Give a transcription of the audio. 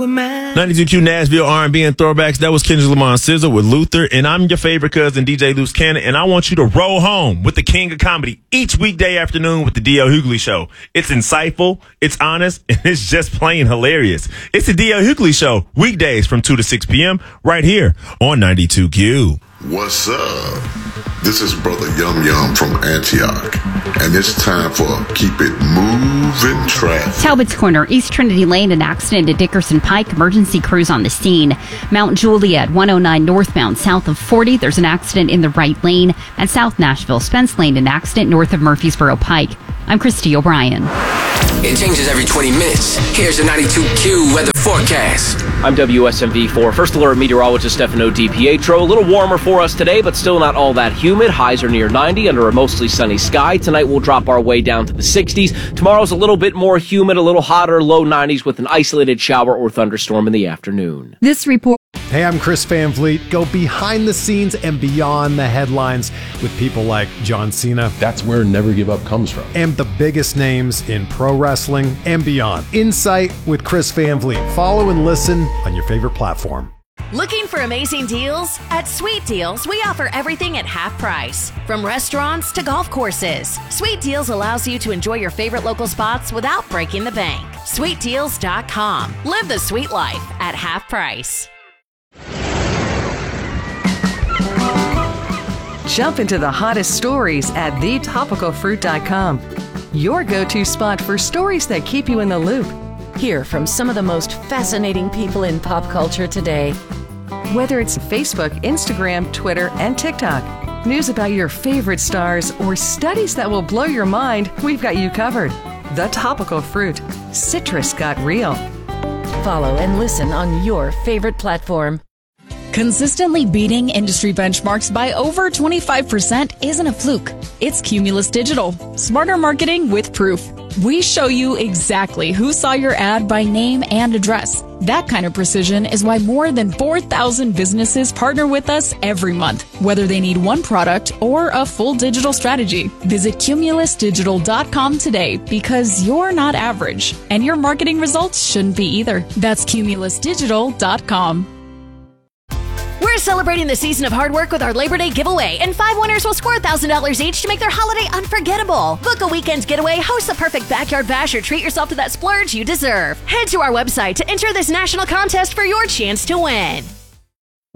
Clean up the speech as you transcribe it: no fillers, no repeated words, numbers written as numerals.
with mine. 92Q Nashville R&B and Throwbacks. That was Kendrick Lamar and SZA with Luther. And I'm your favorite cousin, DJ Loose Cannon. And I want you to roll home with the king of comedy each weekday afternoon with the D.L. Hughley Show. It's insightful, it's honest, and it's just plain hilarious. It's the D.L. Hughley Show, weekdays from 2 to 6 p.m. right here on 92Q. What's up? This is Brother Yum Yum from Antioch, and it's time for Keep It Moving Traffic. Talbot's Corner, East Trinity Lane, an accident at Dickerson Pike. Emergency crews on the scene. Mount Juliet, 109 northbound, south of 40. There's an accident in the right lane. And South Nashville, Spence Lane, an accident north of Murfreesboro Pike. I'm Christy O'Brien. It changes every 20 minutes. Here's your 92Q weather forecast. I'm WSMV4 First Alert Meteorologist Stefano DiPietro. A little warmer for us today, but still not all that humid. Highs are near 90 under a mostly sunny sky. Tonight we'll drop our way down to the 60s. Tomorrow's a little bit more humid, a little hotter, low 90s with an isolated shower or thunderstorm in the afternoon. This report. Hey, I'm Chris Van Vliet. Go behind the scenes and beyond the headlines with people like John Cena. That's where Never Give Up comes from. And the biggest names in pro wrestling and beyond. Insight with Chris Van Vliet. Follow and listen on your favorite platform. Looking for amazing deals? At Sweet Deals, we offer everything at half price. From restaurants to golf courses. Sweet Deals allows you to enjoy your favorite local spots without breaking the bank. SweetDeals.com. Live the sweet life at half price. Jump into the hottest stories at thetopicalfruit.com. Your go-to spot for stories that keep you in the loop. Hear from some of the most fascinating people in pop culture today. Whether it's Facebook, Instagram, Twitter, and TikTok, news about your favorite stars, or studies that will blow your mind, we've got you covered. The Topical Fruit. Citrus got real. Follow and listen on your favorite platform. Consistently beating industry benchmarks by over 25% isn't a fluke. It's Cumulus Digital. Smarter marketing with proof. We show you exactly who saw your ad by name and address. That kind of precision is why more than 4,000 businesses partner with us every month, whether they need one product or a full digital strategy. Visit cumulusdigital.com today because you're not average, and your marketing results shouldn't be either. That's cumulusdigital.com. We're celebrating the season of hard work with our Labor Day giveaway, and 5 winners will score $1,000 each to make their holiday unforgettable. Book a weekend getaway, host the perfect backyard bash, or treat yourself to that splurge you deserve. Head to our website to enter this national contest for your chance to win.